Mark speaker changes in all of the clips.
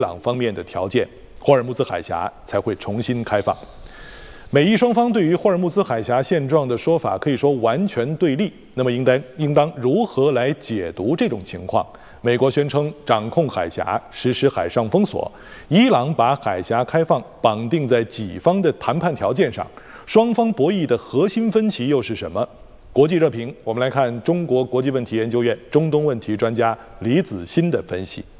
Speaker 1: 朗方面的条件，霍尔木兹海峡才会重新开放。美伊双方对于霍尔木兹海峡现状的说法可以说完全对立。那么应当如何来解读这种情况？美国宣称掌控海峡，实施海上封锁；伊朗把海峡开放绑定在己方的谈判条件上，双方博弈的核心分歧又是什么？国际热评，我们来看中国国际问题研究院中东问题专家李子欣的分析。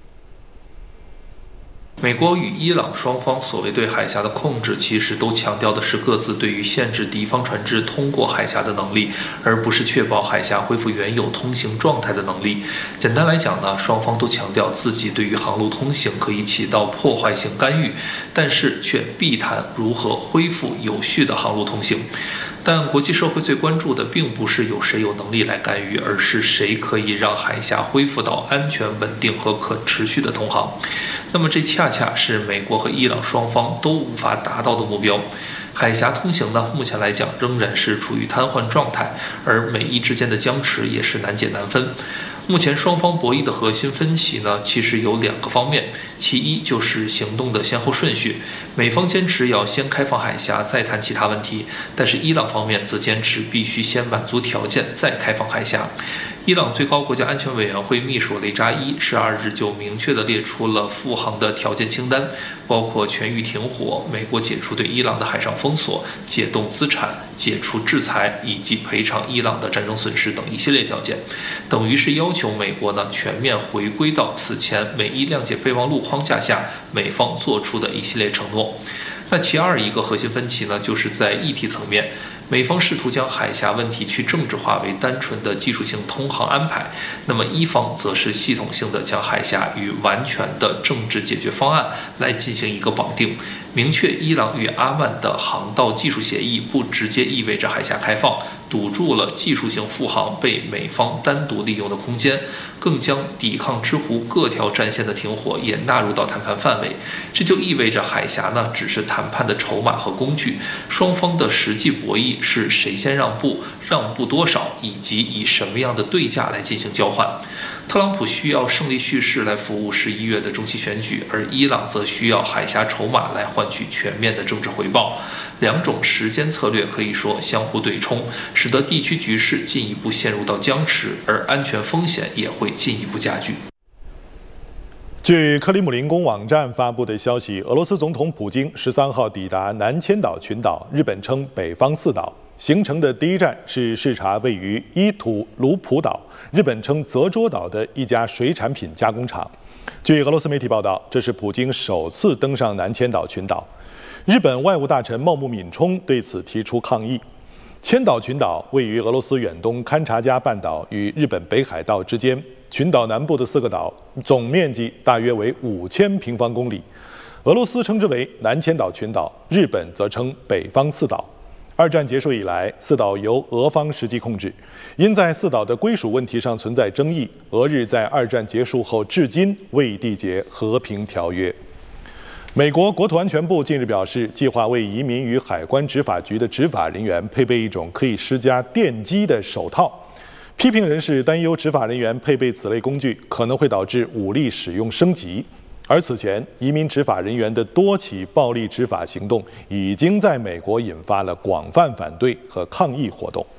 Speaker 2: 美国与伊朗双方所谓对海峡的控制，其实都强调的是各自对于限制敌方船只通过海峡的能力，而不是确保海峡恢复原有通行状态的能力。简单来讲呢，双方都强调自己对于航路通行可以起到破坏性干预，但是却避谈如何恢复有序的航路通行。但国际社会最关注的并不是有谁有能力来干预，而是谁可以让海峡恢复到安全、稳定和可持续的通航。那么这恰恰是美国和伊朗双方都无法达到的目标。海峡通行呢，目前来讲仍然是处于瘫痪状态，而美伊之间的僵持也是难解难分。目前双方博弈的核心分歧呢，其实有2个方面，其一就是行动的先后顺序。美方坚持要先开放海峡，再谈其他问题，但是伊朗方面则坚持必须先满足条件，再开放海峡。伊朗最高国家安全委员会秘书雷扎伊12日就明确地列出了复航的条件清单，包括全域停火、美国解除对伊朗的海上封锁、解冻资产、解除制裁以及赔偿伊朗的战争损失等一系列条件，等于是要求美国呢全面回归到此前美伊谅解备忘录框架下美方做出的一系列承诺。那其二一个核心分歧呢，就是在议题层面。美方试图将海峡问题去政治化为单纯的技术性通航安排，那么伊方则是系统性的将海峡与完全的政治解决方案来进行一个绑定，明确伊朗与阿曼的航道技术协议不直接意味着海峡开放，堵住了技术性复航被美方单独利用的空间，更将抵抗之湖各条战线的停火也纳入到谈判范围。这就意味着海峡呢只是谈判的筹码和工具，双方的实际博弈是谁先让步，让步多少，以及以什么样的对价来进行交换。特朗普需要胜利叙事来服务11月的中期选举，而伊朗则需要海峡筹码来换取全面的政治回报。2种时间策略可以说相互对冲，使得地区局势进一步陷入到僵持，而安全风险也会进一步加剧。
Speaker 1: 据克里姆林宫网站发布的消息，俄罗斯总统普京13号抵达南千岛群岛，日本称北方四岛。行程的第一站是视察位于伊图卢普岛，日本称泽捉岛的一家水产品加工厂。据俄罗斯媒体报道，这是普京首次登上南千岛群岛。日本外务大臣茂木敏充对此提出抗议。千岛群岛位于俄罗斯远东勘察加半岛与日本北海道之间，群岛南部的4个岛总面积大约为5000平方公里。俄罗斯称之为南千岛群岛，日本则称北方四岛。2战结束以来，4岛由俄方实际控制，因在4岛的归属问题上存在争议，俄日在2战结束后至今未缔结和平条约。美国国土安全部近日表示，计划为移民与海关执法局的执法人员配备一种可以施加电击的手套。批评人士担忧执法人员配备此类工具可能会导致武力使用升级。而此前，移民执法人员的多起暴力执法行动已经在美国引发了广泛反对和抗议活动。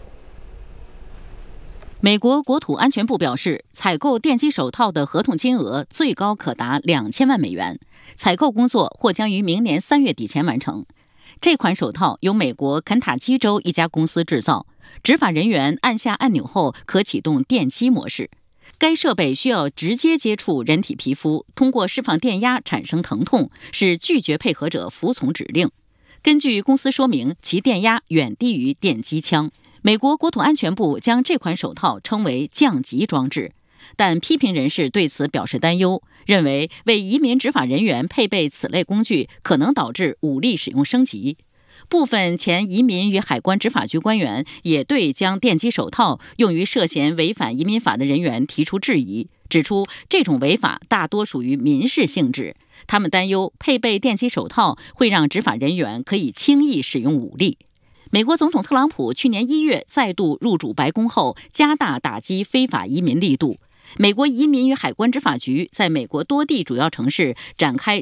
Speaker 3: 美国国土安全部表示，采购电击手套的合同金额最高可达2000万美元，采购工作或将于明年3月底前完成。这款手套由美国肯塔基州一家公司制造，执法人员按下按钮后可启动电击模式。该设备需要直接接触人体皮肤，通过释放电压产生疼痛，使拒绝配合者服从指令。根据公司说明，其电压远低于电击枪。美国国土安全部将这款手套称为降级装置，但批评人士对此表示担忧，认为为移民执法人员配备此类工具可能导致武力使用升级。部分前移民与海关执法局官员也对将电击手套用于涉嫌违反移民法的人员提出质疑，指出这种违法大多属于民事性质。他们担忧配备电击手套会让执法人员可以轻易使用武力。美国总统特朗普去年1月再度入主白宫后，加大打击非法移民力度。 美国移民与海关执法局在美国多地主要城市展开